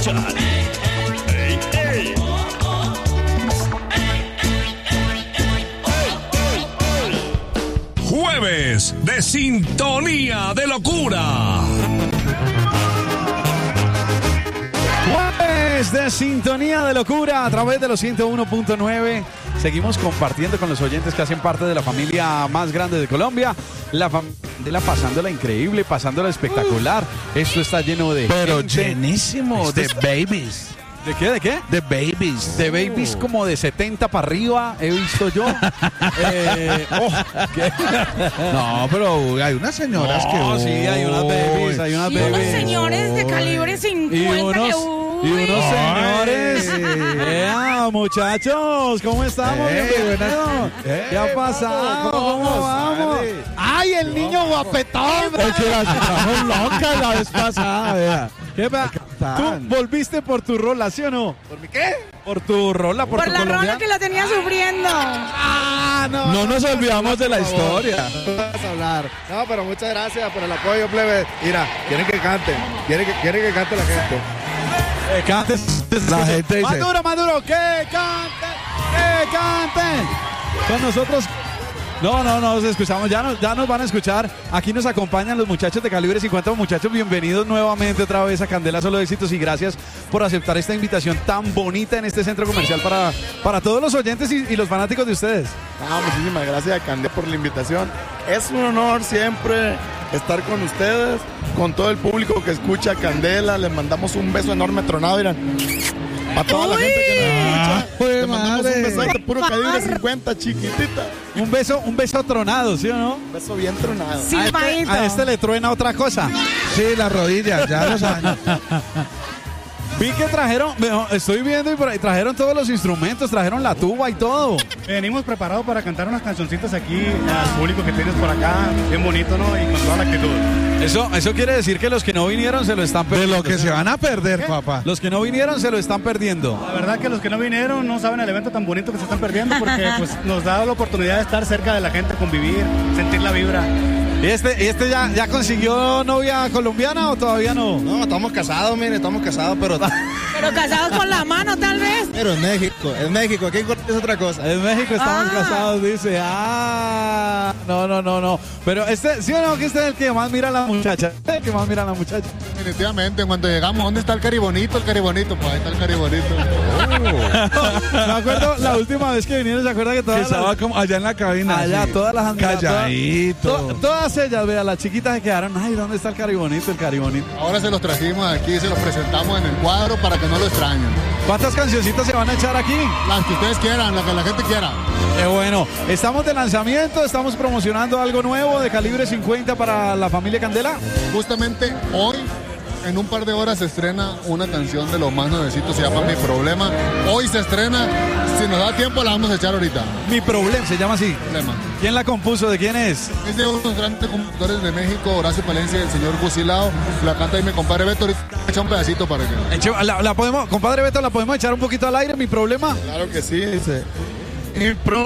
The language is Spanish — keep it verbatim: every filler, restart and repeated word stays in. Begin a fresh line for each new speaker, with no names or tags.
escuchar. Ey, ey. Jueves de Sintonía de Locura.
Jueves de Sintonía de Locura a través de los ciento uno punto nueve. Seguimos compartiendo con los oyentes que hacen parte de la familia más grande de Colombia. La familia pasándola increíble, pasándola espectacular. Esto está lleno de
Pero
gente.
llenísimo
Esto
de
está-
babies.
¿De qué? ¿De qué?
De babies.
De babies como de setenta para arriba, he visto yo. eh, oh, ¿qué?
No, pero hay unas señoras que...
No, sí, hay unas babies, hay unas
Y unos
babies.
señores de calibre
Y
cincuenta
unos,
que,
y
uy.
unos señores.
Ay.
Ea, muchachos, ¿cómo estamos?
Ey,
Bienvenidos.
buenas-
¿Qué ha
Ey,
pasado?
¿cómo
¿Cómo
vamos?
vamos?
Vale.
¡Ay, el niño guapetón!
Es que las estamos locas la vez pasada, vea.
¿Qué pa- Tú volviste por tu rola, ¿sí o no?
¿Por mi qué?
Por tu rola, por,
Por
tu
la rola
colombiana.
que la tenía sufriendo.
Ah, no.
No nos olvidamos de la historia.
Vas a hablar. No, pero muchas gracias por el apoyo, plebe. Mira, quieren que cante. Quieren que, quieren que cante la gente.
Eh, canten.
La gente dice-
Más duro, más duro. Que canten. Que canten. Con nosotros. No, no, no nos escuchamos. Ya nos, ya nos van a escuchar. Aquí nos acompañan los muchachos de Calibre cincuenta. Muchachos, bienvenidos nuevamente otra vez a Candela Solo Éxitos y gracias por aceptar esta invitación tan bonita en este centro comercial para, para todos los oyentes y, y los fanáticos de ustedes.
Ah, muchísimas gracias, Candela, por la invitación. Es un honor siempre estar con ustedes, con todo el público que escucha Candela. Les mandamos un beso enorme tronado, miren. Para toda la
Uy.
gente que nos escucha.
Ah, jue
Les mandamos
madre.
un besote puro Calibre cincuenta, chiquitita.
Un beso, un beso tronado, ¿sí o no?
Un beso bien tronado.
Sí.
A este,
Silvadito.
a este le truena otra cosa.
Sí, las rodillas, ya los años.
Vi que trajeron, veo, estoy viendo y por ahí trajeron todos los instrumentos, trajeron la tuba y todo.
Venimos preparados para cantar unas cancioncitas aquí al público que tienes por acá, bien bonito, ¿no? Y con toda la actitud.
Eso, eso quiere decir que los que no vinieron se lo están
De
perdiendo.
lo que se van a perder, papá.
Los que no vinieron se lo están perdiendo.
La verdad que los que no vinieron no saben el evento tan bonito que se están perdiendo porque pues, nos da la oportunidad de estar cerca de la gente, convivir, sentir la vibra.
¿Y este, y este ya, ya consiguió novia colombiana o todavía no?
No, estamos casados, mire, estamos casados, pero,
Pero casados con la mano, tal vez.
pero en México, en México, aquí en Colombia es otra cosa.
En México estamos
Ah.
casados, dice. Ah, no, no, no, no. Pero este, ¿sí o no? Que este es el que más mira a la muchacha. El que más mira a la muchacha.
Definitivamente, cuando llegamos, ¿dónde está el caribonito? El caribonito, pues ahí está el caribonito.
Me acuerdo la última vez que vinieron, ¿se acuerda que
Que
todas
estaba
las,
como allá en la cabina.
allá,
sí.
todas las
Calladito.
todas, todas ellas, vea, las chiquitas se quedaron, ay, ¿dónde está el caribonito, el caribonito?
Ahora se los trajimos aquí, se los presentamos en el cuadro para que no lo extrañen.
¿Cuántas cancioncitas se van a echar aquí?
Las que ustedes quieran, las que la gente quiera.
Qué bueno, estamos de lanzamiento, estamos promocionando algo nuevo de Calibre cincuenta para la familia Candela.
Justamente hoy, en un par de horas, se estrena una canción de los más nuevecitos, se llama Mi Problema. Hoy se estrena, si nos da tiempo la vamos a echar ahorita.
Mi problema, se llama así.
Problema.
¿Quién la compuso? ¿De quién es?
Es de unos grandes compositores de México, Horacio Palencia y el señor Fusilao. La canta ahí mi compadre Beto. Ahorita echa un pedacito para que...
Eche- La, la podemos, compadre Beto, la podemos echar un poquito al aire, mi problema.
Claro que sí, dice. Mi problema.